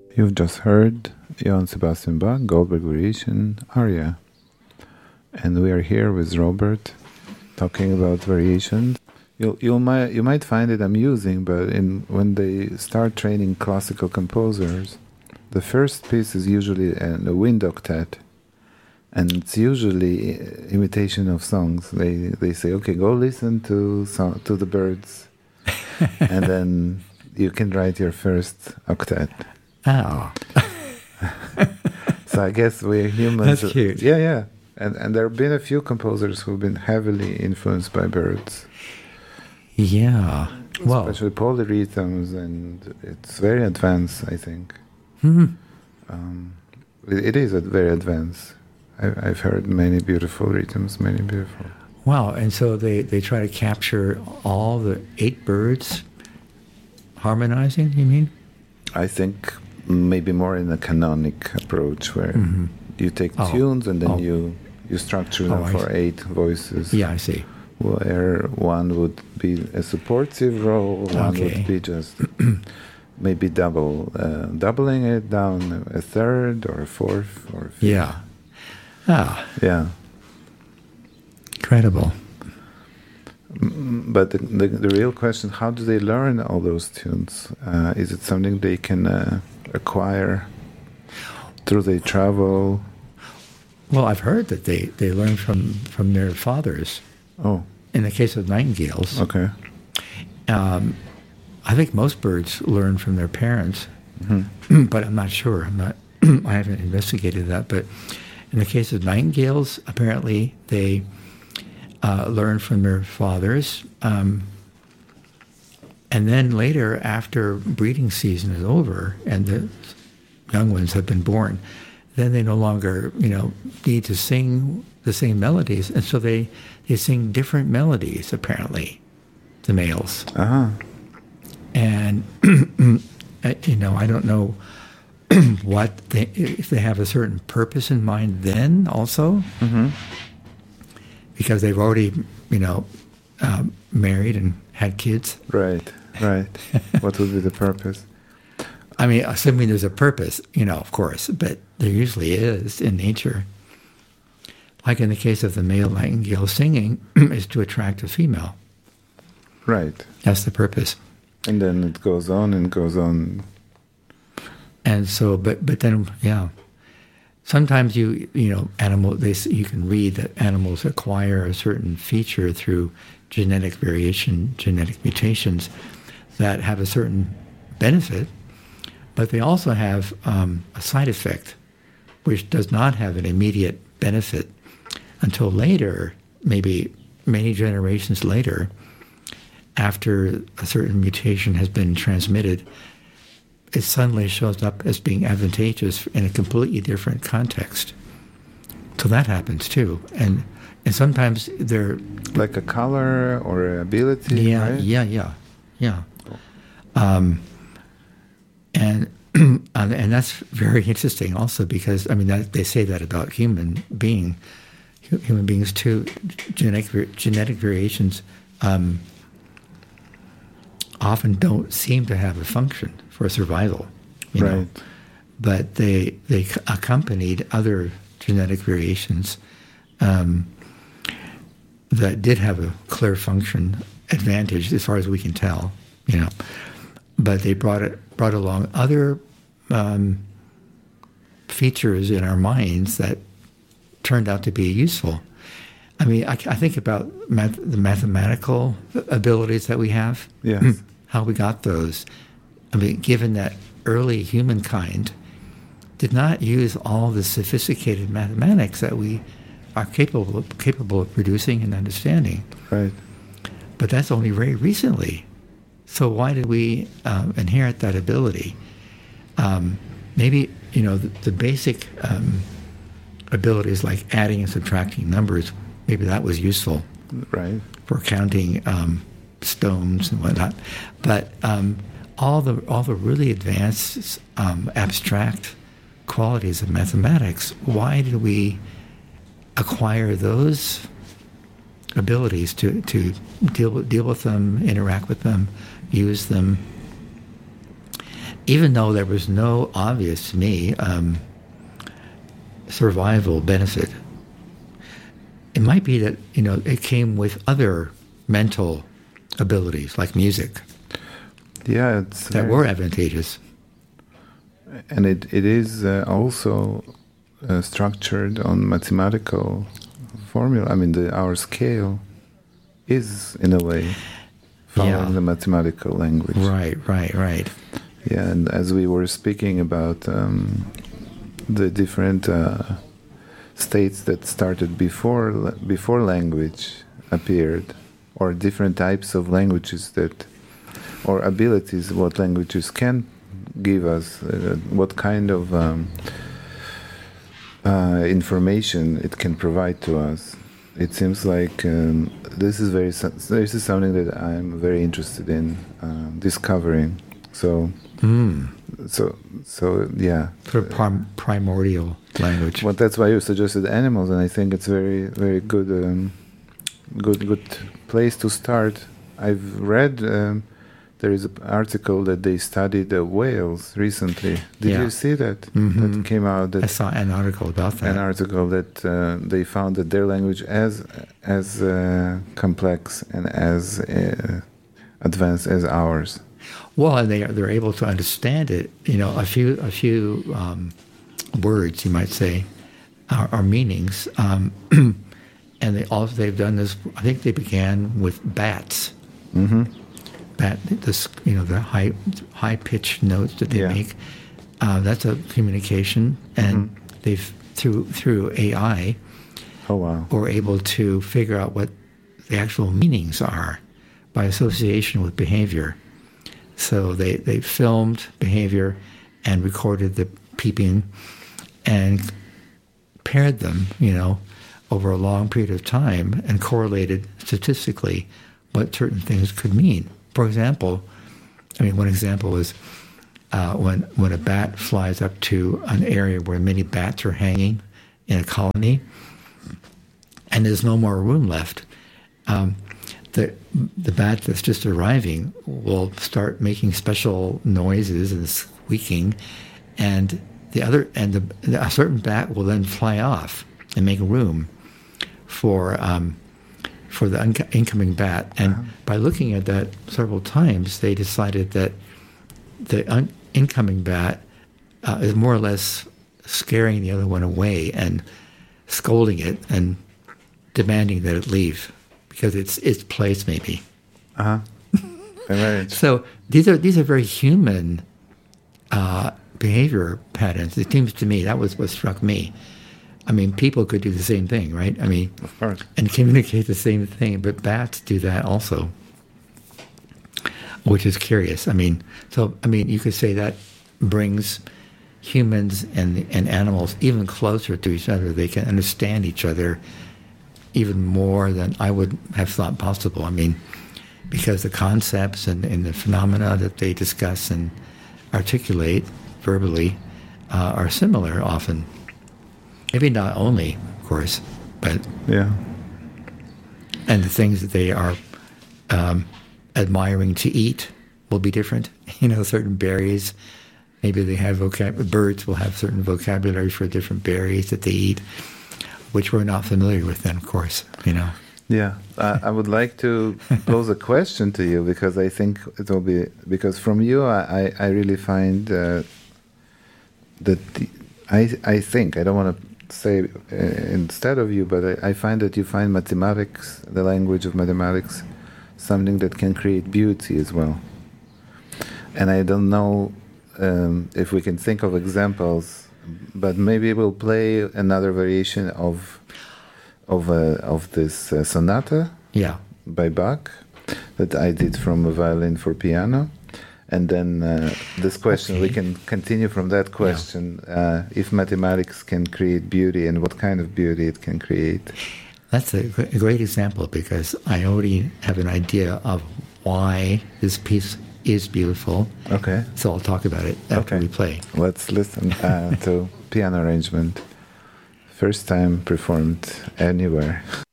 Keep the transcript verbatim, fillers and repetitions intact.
You've just heard Johann Sebastian Bach, Goldberg Variation, Aria. And we are here with Robert talking about variations. You you might you might find it amusing, but in when they start training classical composers, the first piece is usually a, a wind octet, and it's usually imitation of songs. They they say, okay, go listen to song, to the birds, and then you can write your first octet. Oh. So I guess we're humans. That's cute. Yeah, yeah. And and there have been a few composers who've been heavily influenced by birds. Yeah. Well, Especially polyrhythms, and it's very advanced, I think. hmm Um, it, it is a very advanced. I, I've heard many beautiful rhythms, many beautiful. wow. And so they, they try to capture all the eight birds harmonizing, you mean? I think maybe more in a canonic approach where Mm-hmm. you take Oh. tunes and then Oh. you, you structure them Oh, I for see. eight voices. Yeah, I see. Where one would be a supportive role, one Okay. would be just maybe double, uh, doubling it down a third or a fourth or a fifth. Yeah. Ah, Yeah. incredible. Mm, But the, the, the real question, how do they learn all those tunes? Uh, is it something they can uh, acquire through their travel? Well, I've heard that they, they learn from, from their fathers. Oh, In the case of nightingales, okay. um, I think most birds learn from their parents, Mm-hmm. but I'm not sure. I'm not. I haven't investigated that. But in the case of nightingales, apparently they uh, learn from their fathers, um, and then later, after breeding season is over and the young ones have been born, then they no longer, you know, need to sing the same melodies, and so they they sing different melodies. Apparently, the males. Uh-huh. And, I- you know, I don't know what they, if they have a certain purpose in mind then also, Mm-hmm. because they've already, you know, um, married and had kids. Right, right. What would be the purpose? I mean, assuming there's a purpose, you know, of course, but there usually is in nature. Like in the case of the male nightingale singing, is to attract a female. Right. That's the purpose. And then it goes on and goes on. And so, but but then, yeah, sometimes you you know animal they s- you can read that animals acquire a certain feature through genetic variation, genetic mutations that have a certain benefit, but they also have um, a side effect, which does not have an immediate benefit until later, maybe many generations later, after a certain mutation has been transmitted. It suddenly shows up as being advantageous in a completely different context. So that happens too, and and sometimes they're Like a color or an ability, yeah right? yeah yeah yeah, um, and and and that's very interesting also because I mean that, they say that about human being, hu- human beings too, genetic va- genetic variations um, often don't seem to have a function for survival, you know, Right. but they they c- accompanied other genetic variations um, that did have a clear function advantage as far as we can tell, you know, but they brought it brought along other um, features in our minds that turned out to be useful. I mean, I, I think about math, the mathematical abilities that we have. Yes. How we got those. I mean, given that early humankind did not use all the sophisticated mathematics that we are capable of, capable of producing and understanding, Right. but that's only very recently. So why did we um, inherit that ability? Um, maybe you know the, the basic um, abilities like adding and subtracting numbers. Maybe that was useful Right. for counting um, stones and whatnot, but um, all the all the really advanced um, abstract qualities of mathematics. Why did we acquire those abilities to to deal with, deal with them, interact with them, use them? even though there was no obvious to me um, survival benefit. It might be that, you know, it came with other mental abilities like music. Yeah, it's that very, were advantageous. And it, it is uh, also uh, structured on mathematical formula. I mean, the, our scale is, in a way, following Yeah. the mathematical language. Right, right, right. Yeah, and as we were speaking about um, the different uh, states that started before before language appeared, or different types of languages that, or abilities, what languages can give us, uh, what kind of um, uh, information it can provide to us. It seems like um, this is very this is something that I'm very interested in uh, discovering. So, Mm. so, so yeah. Sort of prim- primordial language. Well, that's why you suggested animals, and I think it's very, very good, um, good, good place to start. I've read um, there is an article that they studied the whales recently. Did Yeah. you see that? Mhm. That came out. That I saw an article about that. an article that uh, they found that their language as as uh, complex and as uh, advanced as ours. Well, and they are, they're able to understand it. You know, a few a few um, words, you might say, are, are meanings. Um, and they also they've done this. I think they began with bats. Mm-hmm. Bat, this you know the high high pitched notes that they Yeah. make. Uh, that's a communication, and Mhm. they've through through A I Oh wow! were able to figure out what the actual meanings are by association with behavior. So they, they filmed behavior and recorded the peeping and paired them, you know, over a long period of time and correlated statistically what certain things could mean. For example, I mean, one example is uh, when when a bat flies up to an area where many bats are hanging in a colony and there's no more room left, um, the the bat that's just arriving will start making special noises and squeaking, and the other and the, a certain bat will then fly off and make room for um, for the un- incoming bat. And Uh-huh. by looking at that several times, they decided that the un- incoming bat uh, is more or less scaring the other one away and scolding it and demanding that it leave because it's its place, maybe. Uh huh. Right. So these are these are very human uh, behavior patterns. It seems to me that was what struck me. I mean, people could do the same thing, right? I mean, Of course. and communicate the same thing, but bats do that also, which is curious. I mean, so I mean, you could say that brings humans and and animals even closer to each other. They can understand each other even more than I would have thought possible. I mean, because the concepts and, and the phenomena that they discuss and articulate verbally uh, are similar often. Maybe not only, of course, but Yeah. and the things that they are um, admiring to eat will be different. You know, certain berries, maybe they have vocab. Birds will have certain vocabulary for different berries that they eat, which we're not familiar with. Then, of course, you know. Yeah, uh, I would like to pose a question to you because I think it will be because from you I, I, I really find uh, that the, I I think I don't want to say uh, instead of you, but I, I find that you find mathematics, the language of mathematics, something that can create beauty as well. And I don't know um, if we can think of examples, but maybe we'll play another variation of. Of uh, of this uh, sonata Yeah. by Bach that I did from a violin for piano, and then uh, this question we Okay. can continue from that question: uh, if mathematics can create beauty, and what kind of beauty it can create. That's a, gr- a great example because I already have an idea of why this piece is beautiful. Okay, So I'll talk about it after Okay. we play. let's listen uh, to piano arrangement. First time performed anywhere.